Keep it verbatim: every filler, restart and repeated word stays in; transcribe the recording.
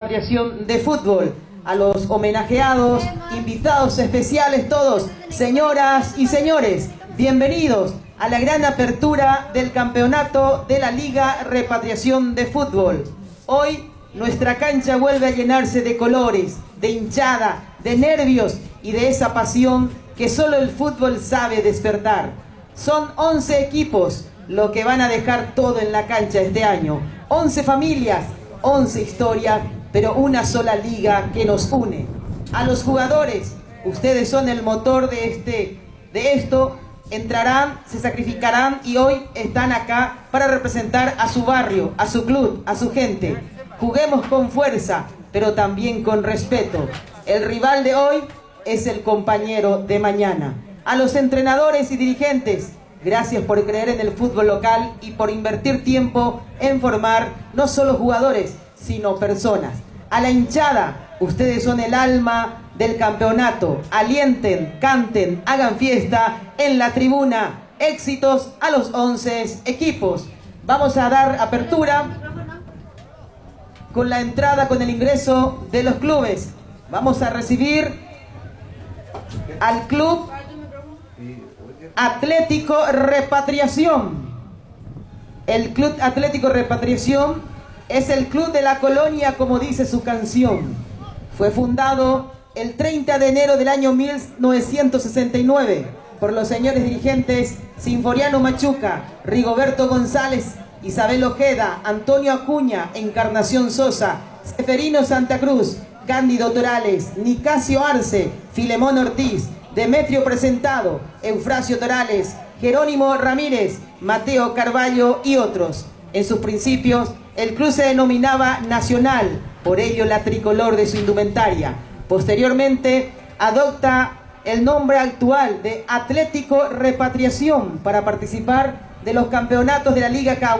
Repatriación de Fútbol. A los homenajeados, invitados especiales todos, señoras y señores, bienvenidos a la gran apertura del campeonato de la Liga Repatriación de Fútbol. Hoy nuestra cancha vuelve a llenarse de colores, de hinchada, de nervios y de esa pasión que solo el fútbol sabe despertar. Son once equipos lo que van a dejar todo en la cancha este año. once familias, once historias, pero una sola liga que nos une. A los jugadores, ustedes son el motor de, este, de esto, entrarán, se sacrificarán y hoy están acá para representar a su barrio, a su club, a su gente. Juguemos con fuerza, pero también con respeto. El rival de hoy es el compañero de mañana. A los entrenadores y dirigentes, gracias por creer en el fútbol local y por invertir tiempo en formar no solo jugadores, sino personas. A la hinchada, ustedes son el alma del campeonato. Alienten, canten, hagan fiesta en la tribuna. Éxitos a los once equipos. Vamos a dar apertura con la entrada, con el ingreso de los clubes. Vamos a recibir al Club Atlético Repatriación. El Club Atlético Repatriación es el club de la colonia, como dice su canción. Fue fundado el treinta de enero del año mil novecientos sesenta y nueve por los señores dirigentes Sinforiano Machuca, Rigoberto González, Isabel Ojeda, Antonio Acuña, Encarnación Sosa, Seferino Santa Cruz, Cándido Torales, Nicasio Arce, Filemón Ortiz, Demetrio Presentado, Eufrasio Torales, Jerónimo Ramírez, Mateo Carballo y otros. En sus principios, el club se denominaba Nacional, por ello la tricolor de su indumentaria. Posteriormente, adopta el nombre actual de Atlético Repatriación para participar de los campeonatos de la Liga Caguas.